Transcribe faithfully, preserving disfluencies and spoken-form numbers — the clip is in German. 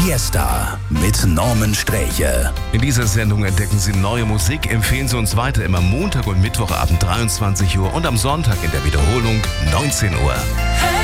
Fiesta mit Norman Sträche. In dieser Sendung entdecken Sie neue Musik, empfehlen Sie uns weiter immer Montag und Mittwochabend dreiundzwanzig Uhr und am Sonntag in der Wiederholung neunzehn Uhr.